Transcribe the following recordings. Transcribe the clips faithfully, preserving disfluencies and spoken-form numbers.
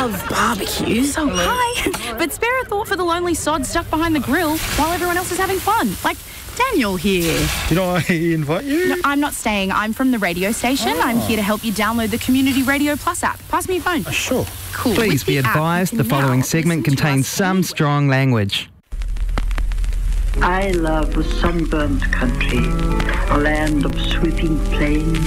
love barbecues. Oh, hi. But spare a thought for the lonely sod stuck behind the grill while everyone else is having fun. Like Daniel here. Did I invite you? No, I'm not staying. I'm from the radio station. Oh. I'm here to help you download the Community Radio Plus app. Pass me your phone. Uh, sure. Cool. Please With be the app, advised you the can following now segment listen to contains us some anywhere. strong language. I love the sunburnt country, a land of sweeping plains.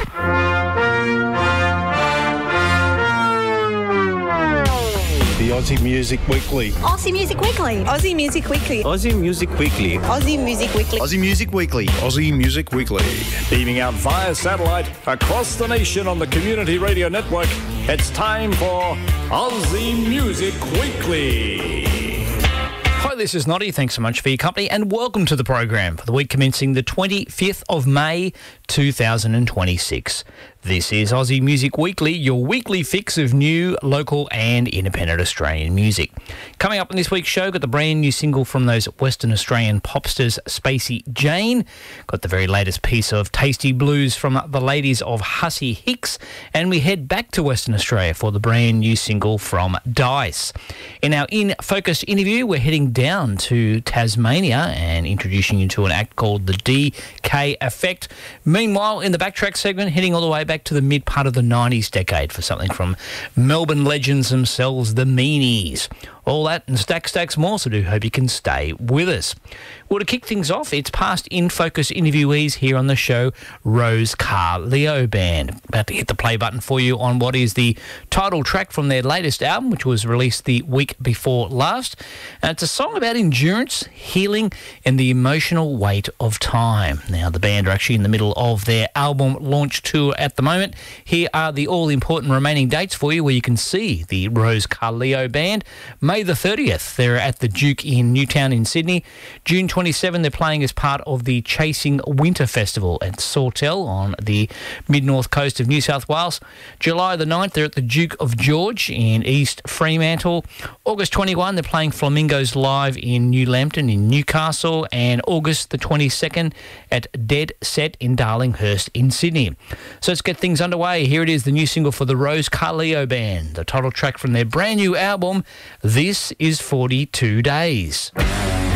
The Aussie Music Weekly. Aussie Music Weekly. Aussie Music Weekly. Aussie Music Weekly. Aussie Music Weekly. Aussie Music Weekly. Aussie Music Weekly. Beaming out via satellite across the nation on the Community Radio Network, it's time for Aussie Music Weekly. Hi, this is Noddy. Thanks so much for your company and welcome to the program for the week commencing the twenty-fifth of May two thousand twenty-six. This is Aussie Music Weekly, your weekly fix of new, local and independent Australian music. Coming up in this week's show, got the brand new single from those Western Australian popsters, Spacey Jane. Got the very latest piece of tasty blues from the ladies of Hussey Hicks. And we head back to Western Australia for the brand new single from Dice. In our In Focus interview, we're heading down to Tasmania and introducing you to an act called the D K Effect. Meanwhile, in the Backtrack segment, heading all the way back to the mid part of the nineties decade for something from Melbourne legends themselves, the Meanies. All that and stacks, stacks more, so do hope you can stay with us. Well, to kick things off, it's past In Focus interviewees here on the show, Rose Car Leo Band. About to hit the play button for you on what is the title track from their latest album, which was released the week before last. And it's a song about endurance, healing, and the emotional weight of time. Now, the band are actually in the middle of their album launch tour at the moment. Here are the all-important remaining dates for you where you can see the Rose Car Leo Band. May the thirtieth, they're at the Duke in Newtown in Sydney. June twenty-seventh, they're playing as part of the Chasing Winter Festival at Sawtell on the mid-north coast of New South Wales. July the ninth, they're at the Duke of George in East Fremantle. August twenty-first, they're playing Flamingos Live in New Lambton in Newcastle. And August the twenty-second at Dead Set in Darlinghurst in Sydney. So let's get things underway. Here it is, the new single for the Rose Car Leo Band, the title track from their brand new album, This is forty-two days.